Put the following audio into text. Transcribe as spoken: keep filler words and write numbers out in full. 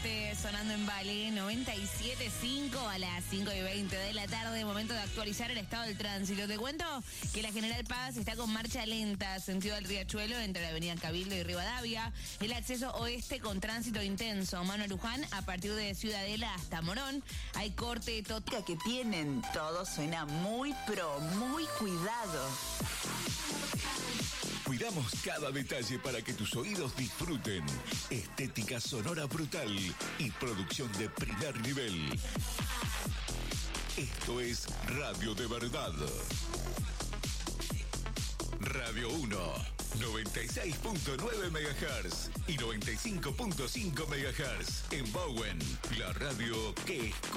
Norte, sonando en Vale, noventa y siete punto cinco a las cinco y veinte de la tarde, momento de actualizar el estado del tránsito. Te cuento que la General Paz está con marcha lenta, sentido del Riachuelo, entre la avenida Cabildo y Rivadavia. El acceso oeste con tránsito intenso, Mano Luján, a partir de Ciudadela hasta Morón. Hay corte total. Que tienen, todo suena muy pro, muy cuidado. Cuidamos cada detalle para que tus oídos disfruten. Estética sonora brutal y producción de primer nivel. Esto es Radio de Verdad. Radio uno, noventa y seis punto nueve megahertz y noventa y cinco punto cinco megahertz. En Bowen, la radio que escucha.